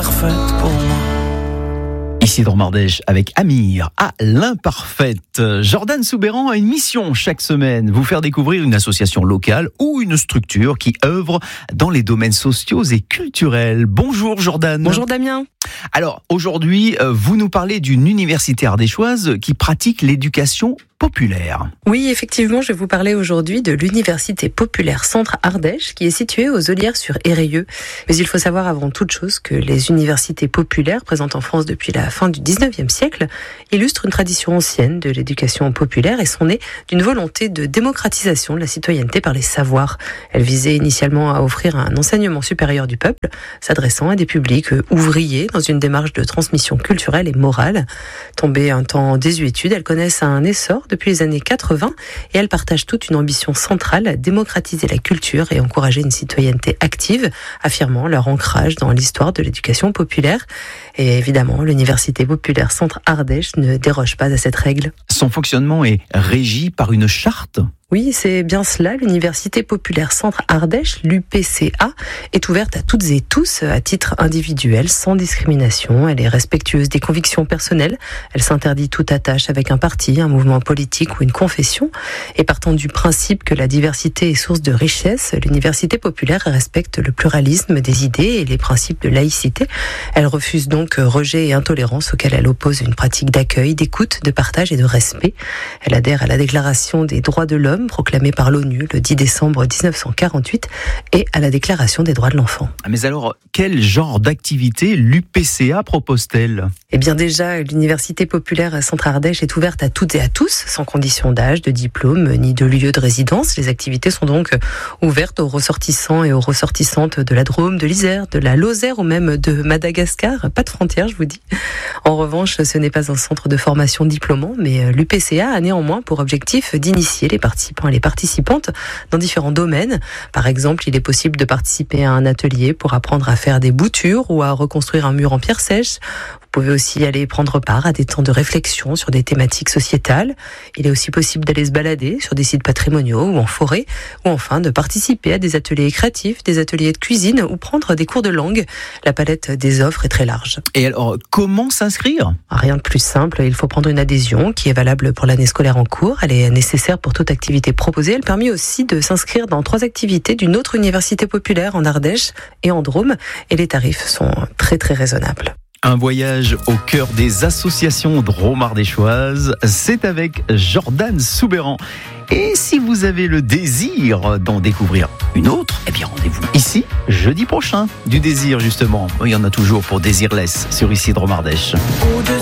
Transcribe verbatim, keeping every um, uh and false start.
l'imparfaite pour moi. Ici Dromardèche avec Amir à l'imparfaite. Jordan Soubeyran a une mission chaque semaine, vous faire découvrir une association locale ou une structure qui œuvre dans les domaines sociaux et culturels. Bonjour Jordan. Bonjour Damien. Alors aujourd'hui, vous nous parlez d'une université ardéchoise qui pratique l'éducation populaire. Oui, effectivement, je vais vous parler aujourd'hui de l'Université populaire Centre Ardèche qui est située aux Ollières-sur-Eyrieux. Mais il faut savoir avant toute chose que les universités populaires présentes en France depuis la fin du dix-neuvième siècle illustrent une tradition ancienne de l'éducation populaire et sont nées d'une volonté de démocratisation de la citoyenneté par les savoirs. Elles visaient initialement à offrir un enseignement supérieur du peuple, s'adressant à des publics ouvriers dans une démarche de transmission culturelle et morale. Tombées un temps en désuétude, elles connaissent un essor depuis les années quatre-vingts et elles partagent toute une ambition centrale à démocratiser la culture et encourager une citoyenneté active, affirmant leur ancrage dans l'histoire de l'éducation populaire. Et évidemment, l'Université populaire Centre Ardèche ne déroge pas à cette règle. Son fonctionnement est régi par une charte ? Oui, c'est bien cela. L'Université populaire Centre Ardèche, l'U P C A, est ouverte à toutes et tous à titre individuel, sans discrimination. Elle est respectueuse des convictions personnelles. Elle s'interdit toute attache avec un parti, un mouvement politique ou une confession. Et partant du principe que la diversité est source de richesse, l'Université populaire respecte le pluralisme des idées et les principes de laïcité. Elle refuse donc rejet et intolérance auxquels elle oppose une pratique d'accueil, d'écoute, de partage et de respect. Elle adhère à la Déclaration des droits de l'homme proclamée par l'ONU le dix décembre dix-neuf cent quarante-huit et à la Déclaration des droits de l'enfant. Mais alors, quel genre d'activité l'U P C A propose-t-elle ? Eh bien déjà, l'Université populaire Centre Ardèche est ouverte à toutes et à tous, sans condition d'âge, de diplôme, ni de lieu de résidence. Les activités sont donc ouvertes aux ressortissants et aux ressortissantes de la Drôme, de l'Isère, de la Lozère ou même de Madagascar. Pas de frontières, je vous dis. En revanche, ce n'est pas un centre de formation diplômant, mais l'U P C A a néanmoins pour objectif d'initier les participants et les participantes dans différents domaines. Par exemple, il est possible de participer à un atelier pour apprendre à faire des boutures ou à reconstruire un mur en pierre sèche. Vous pouvez aussi aller prendre part à des temps de réflexion sur des thématiques sociétales. Il est aussi possible d'aller se balader sur des sites patrimoniaux ou en forêt, ou enfin de participer à des ateliers créatifs, des ateliers de cuisine ou prendre des cours de langue. La palette des offres est très large. Et alors, comment s'inscrire ? Rien de plus simple, il faut prendre une adhésion qui est valable pour l'année scolaire en cours. Elle est nécessaire pour toute activité proposée. Elle permet aussi de s'inscrire dans trois activités d'une autre université populaire en Ardèche et en Drôme. Et les tarifs sont très très raisonnables. Un voyage au cœur des associations dromardéchoises, c'est avec Jordan Soubeyran. Et si vous avez le désir d'en découvrir une autre, eh bien rendez-vous ici, jeudi prochain. Du désir justement, il y en a toujours pour Désirless sur Ici Dromardèche. Au-dessus